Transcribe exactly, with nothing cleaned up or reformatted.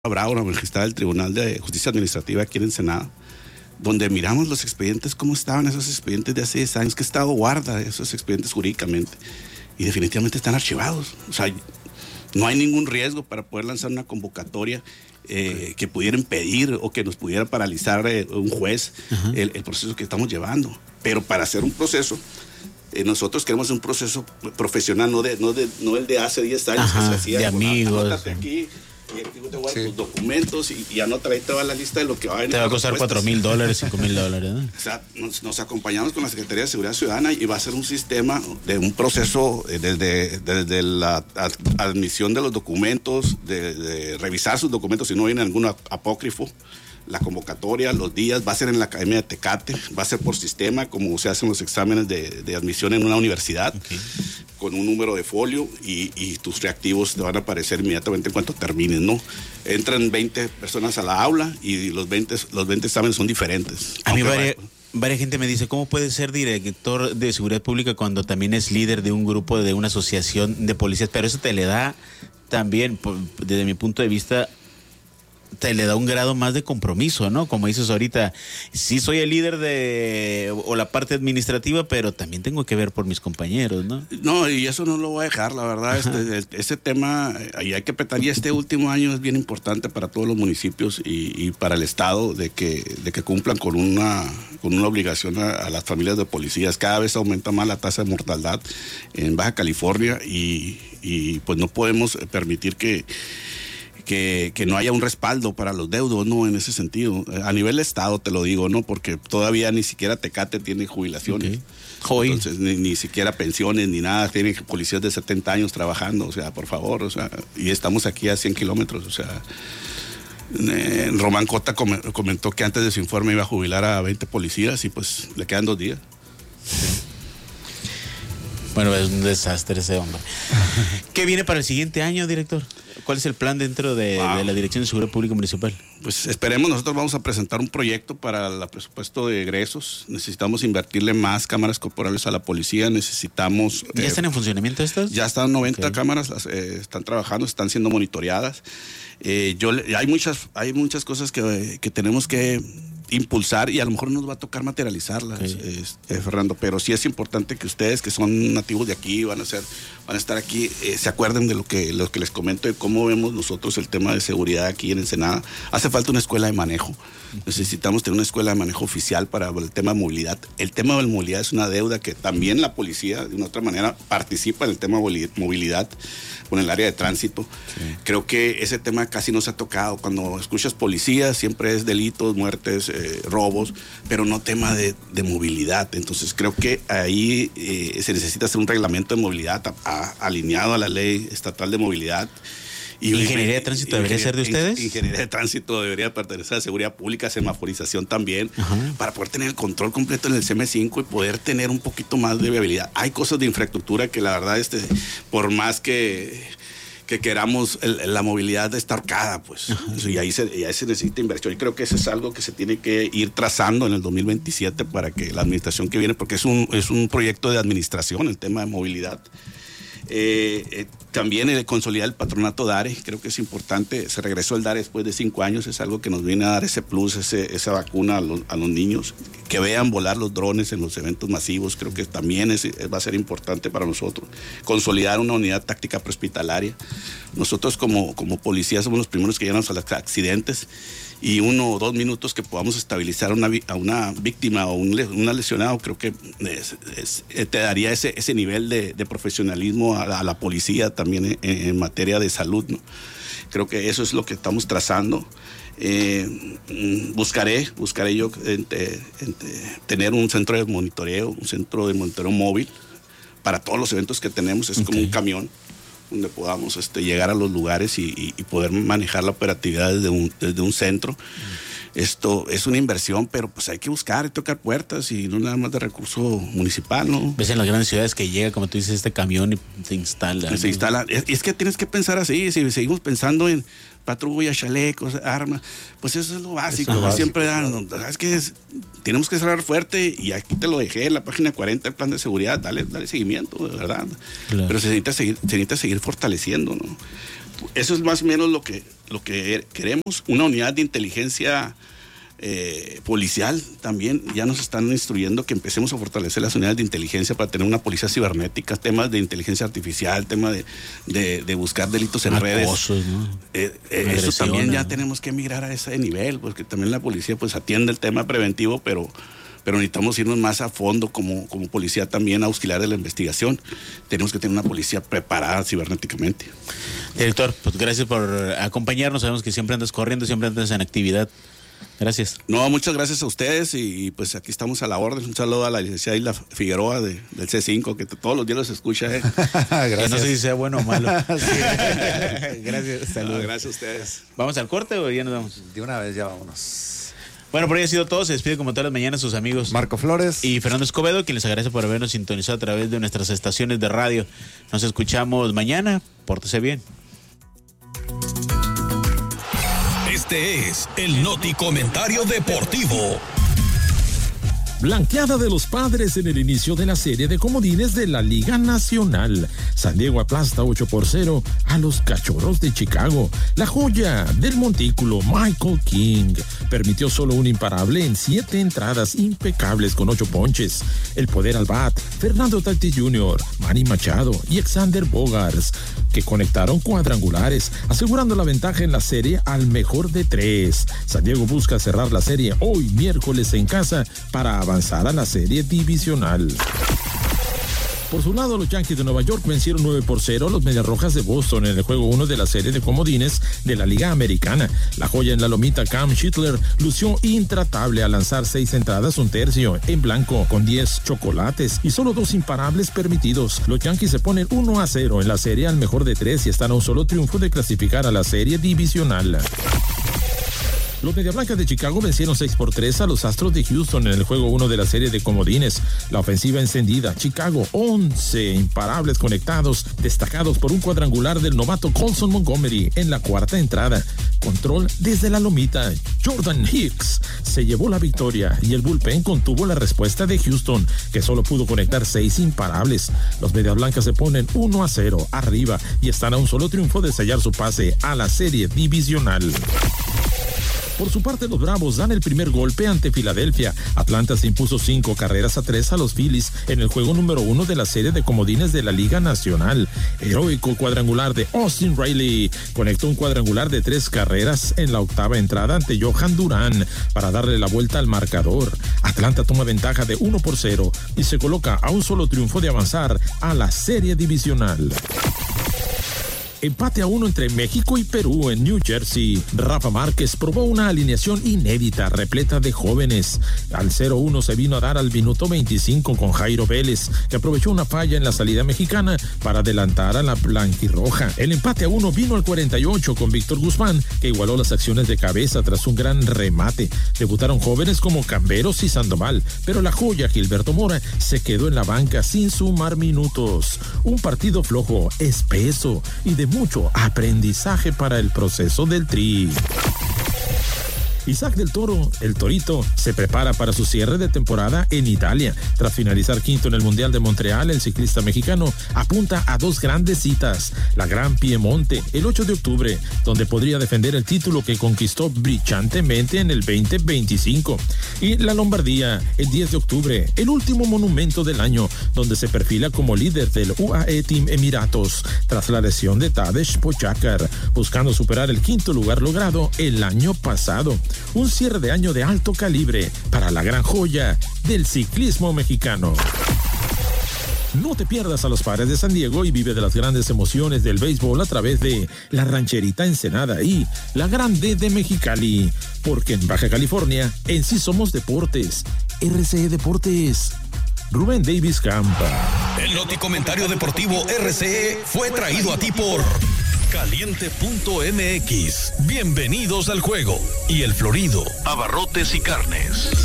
Bravo, la magistrada del Tribunal de Justicia Administrativa aquí en Ensenada, donde miramos los expedientes, cómo estaban esos expedientes de hace diez años, qué estado guarda esos expedientes jurídicamente, y definitivamente están archivados. O sea, no hay ningún riesgo para poder lanzar una convocatoria eh, que pudiera impedir o que nos pudiera paralizar eh, un juez el, el proceso que estamos llevando. Pero para hacer un proceso, eh, nosotros queremos un proceso profesional, no, de, no, de, no el de hace diez años. Ajá, que se hacía de con, amigos. Anótate aquí, y aquí te voy a dar Sí. tus documentos y, y anota ahí toda la lista de lo que va a venir. Te va a costar cuatro mil dólares, cinco mil dólares, ¿no? O sea, nos, nos acompañamos con la Secretaría de Seguridad Ciudadana y va a ser un sistema de un proceso eh, desde, desde la ad, admisión de los documentos, de, de revisar sus documentos si no viene algún apócrifo, la convocatoria, los días, va a ser en la Academia de Tecate, va a ser por sistema, como se hacen los exámenes de, de admisión en una universidad, okay, con un número de folio y, y tus reactivos te van a aparecer inmediatamente en cuanto termines, ¿no? Entran veinte personas a la aula y los veinte, los veinte exámenes son diferentes. A mí varias, varias gente me dice, ¿cómo puede ser director de seguridad pública cuando también es líder de un grupo, de una asociación de policías? Pero eso te le da también, desde mi punto de vista, te le da un grado más de compromiso, ¿no? Como dices ahorita, sí soy el líder de o la parte administrativa, pero también tengo que ver por mis compañeros, ¿no? No, y eso no lo voy a dejar, la verdad. Este, este tema, ahí hay que petar, y este último año es bien importante para todos los municipios y, y para el Estado de que, de que cumplan con una, con una obligación a, a las familias de policías. Cada vez aumenta más la tasa de mortalidad en Baja California y, y pues no podemos permitir que Que, que no haya un respaldo para los deudos, ¿no? En ese sentido. A nivel Estado te lo digo, ¿no? Porque todavía ni siquiera Tecate tiene jubilaciones. Okay. Entonces, ni, ni siquiera pensiones, ni nada. Tienen policías de setenta años trabajando, o sea, por favor, o sea, y estamos aquí a cien kilómetros, o sea. Eh, Román Cota com- comentó que antes de su informe iba a jubilar a veinte policías y pues le quedan dos días. Sí. Bueno, es un desastre ese hombre. ¿Qué viene para el siguiente año, director? ¿Cuál es el plan dentro de, wow. de la Dirección de Seguridad Pública Municipal? Pues esperemos, nosotros vamos a presentar un proyecto para el presupuesto de egresos. Necesitamos invertirle más cámaras corporales a la policía, necesitamos... ¿Ya eh, están en funcionamiento estas? Ya están noventa okay. cámaras, las, eh, están trabajando, están siendo monitoreadas. Eh, yo, hay, muchas, hay muchas cosas que, que tenemos que impulsar y a lo mejor nos va a tocar materializarlas, okay. este, Fernando, pero sí es importante que ustedes que son nativos de aquí, van a ser, van a estar aquí, eh, se acuerden de lo que, lo que les comento, de cómo vemos nosotros el tema de seguridad aquí en Ensenada. Hace falta una escuela de manejo, necesitamos tener una escuela de manejo oficial para el tema de movilidad. El tema de movilidad es una deuda que también la policía, de una otra manera, participa en el tema de movilidad con el área de tránsito. Sí. Creo que ese tema casi no se ha tocado. Cuando escuchas policía, siempre es delitos, muertes, eh, robos, pero no tema de, de movilidad. Entonces creo que ahí eh, se necesita hacer un reglamento de movilidad a, a, alineado a la ley estatal de movilidad. Y ¿Ingeniería de tránsito debería ser de ustedes? Ingeniería de tránsito debería pertenecer a seguridad pública, semaforización también, ajá, para poder tener el control completo en el C M cinco y poder tener un poquito más de viabilidad. Hay cosas de infraestructura que la verdad, este, por más que, que queramos, el, la movilidad está arcada, pues. Y ahí se, y ahí se necesita inversión. Y creo que eso es algo que se tiene que ir trazando en el dos mil veintisiete para que la administración que viene, porque es un, es un proyecto de administración, el tema de movilidad. Eh, eh, también el consolidar el patronato DARE, creo que es importante. Se regresó el DARE después de cinco años, es algo que nos viene a dar ese plus, ese, esa vacuna a los, a los niños, que vean volar los drones en los eventos masivos. Creo que también es, va a ser importante para nosotros. Consolidar una unidad táctica prehospitalaria. Nosotros como, como policía somos los primeros que llegamos a los accidentes, y uno o dos minutos que podamos estabilizar una, a una víctima o un, una lesionado, creo que es, es, te daría ese, ese nivel de, de profesionalismo a, a la policía también en, en materia de salud, ¿no? Creo que eso es lo que estamos trazando. Eh, buscaré, buscaré yo en, en, en, tener un centro de monitoreo, un centro de monitoreo móvil para todos los eventos que tenemos. Es okay. como un camión donde podamos este, llegar a los lugares y, y, y poder manejar la operatividad desde un, desde un centro. Mm. Esto es una inversión, pero pues hay que buscar y tocar puertas y no nada más de recurso municipal, ¿no? Ves en las grandes ciudades que llega, como tú dices, este camión y se instala. Se ¿no? instala. Y es, es que tienes que pensar así, si seguimos pensando en patrulla, chalecos, armas, pues eso es lo básico. Es lo básico siempre dan, ¿sabes qué es? Tenemos que cerrar fuerte y aquí te lo dejé en la página cuarenta, el plan de seguridad, dale, dale seguimiento, de verdad. Claro. Pero se necesita seguir, se necesita seguir fortaleciendo, ¿no? eso es más o menos lo que, lo que queremos, una unidad de inteligencia eh, policial también. Ya nos están instruyendo que empecemos a fortalecer las unidades de inteligencia para tener una policía cibernética, temas de inteligencia artificial, tema de, de, de buscar delitos en Acosos, redes. ¿no? Eh, eh, eso también ya tenemos que migrar a ese nivel, porque también la policía pues atiende el tema preventivo, pero... pero necesitamos irnos más a fondo como, como policía también, auxiliar de la investigación. Tenemos que tener una policía preparada cibernéticamente. Director, pues gracias por acompañarnos. Sabemos que siempre andas corriendo, siempre andas en actividad. Gracias. No, muchas gracias a ustedes y, y pues aquí estamos a la orden. Un saludo a la licenciada Isla Figueroa de, del C cinco, que todos los días los escucha. ¿eh? Gracias. No sé si sea bueno o malo. Gracias, saludos. No, gracias a ustedes. ¿Vamos al corte o ya nos vamos? De una vez ya vámonos. Bueno, por hoy ha sido todo. Se despide como todas las mañanas sus amigos Marco Flores y Fernando Escobedo, quien les agradece por habernos sintonizado a través de nuestras estaciones de radio. Nos escuchamos mañana. Pórtese bien. Este es el Noti Comentario Deportivo. Blanqueada de los Padres en el inicio de la serie de comodines de la Liga Nacional. San Diego aplasta ocho por cero a los Cachorros de Chicago. La joya del montículo, Michael King, permitió solo un imparable en siete entradas impecables con ocho ponches. El poder al bat, Fernando Tatis junior, Manny Machado y Xander Bogaerts, que conectaron cuadrangulares, asegurando la ventaja en la serie al mejor de tres. San Diego busca cerrar la serie hoy miércoles en casa para avanzar a la serie divisional. Por su lado, los Yankees de Nueva York vencieron nueve por cero a los Medias Rojas de Boston en el juego uno de la serie de comodines de la Liga Americana. La joya en la lomita, Cam Schittler, lució intratable al lanzar seis entradas, un tercio en blanco, con diez chocolates y solo dos imparables permitidos. Los Yankees se ponen uno a cero en la serie al mejor de tres y están a un solo triunfo de clasificar a la serie divisional. Los Medias Blancas de Chicago vencieron seis por tres a los Astros de Houston en el juego uno de la serie de comodines. La ofensiva encendida, Chicago, once imparables conectados, destacados por un cuadrangular del novato Colson Montgomery en la cuarta entrada. Control desde la lomita, Jordan Hicks se llevó la victoria y el bullpen contuvo la respuesta de Houston, que solo pudo conectar seis imparables. Los Medias Blancas se ponen uno a cero arriba y están a un solo triunfo de sellar su pase a la serie divisional. Por su parte, los Bravos dan el primer golpe ante Filadelfia. Atlanta se impuso cinco carreras a tres a los Phillies en el juego número uno de la serie de comodines de la Liga Nacional. Heroico cuadrangular de Austin Riley conectó un cuadrangular de tres carreras en la octava entrada ante Johan Durán para darle la vuelta al marcador. Atlanta toma ventaja de uno por cero y se coloca a un solo triunfo de avanzar a la serie divisional. Empate a uno entre México y Perú en New Jersey. Rafa Márquez probó una alineación inédita, repleta de jóvenes. Al cero uno se vino a dar al minuto veinticinco con Jairo Vélez, que aprovechó una falla en la salida mexicana para adelantar a la blanquirroja. El empate a uno vino al cuarenta y ocho con Víctor Guzmán, que igualó las acciones de cabeza tras un gran remate. Debutaron jóvenes como Camberos y Sandoval, pero la joya Gilberto Mora se quedó en la banca sin sumar minutos. Un partido flojo, espeso y de mucho aprendizaje para el proceso del Tri. Isaac del Toro, el Torito, se prepara para su cierre de temporada en Italia. Tras finalizar quinto en el Mundial de Montreal, el ciclista mexicano apunta a dos grandes citas. La Gran Piemonte, el ocho de octubre, donde podría defender el título que conquistó brillantemente en el veinte veinticinco. Y la Lombardía, el diez de octubre, el último monumento del año, donde se perfila como líder del U A E Team Emiratos, tras la lesión de Tadej Pogačar, buscando superar el quinto lugar logrado el año pasado. Un cierre de año de alto calibre para la gran joya del ciclismo mexicano. No te pierdas a los Padres de San Diego y vive de las grandes emociones del béisbol a través de la Rancherita Ensenada y la Grande de Mexicali. Porque en Baja California, en sí somos deportes. R C E Deportes. Rubén Davis Campa. El Noti Comentario Deportivo R C E fue traído a ti por Caliente punto M X. Bienvenidos al juego. Y El Florido, Abarrotes y Carnes.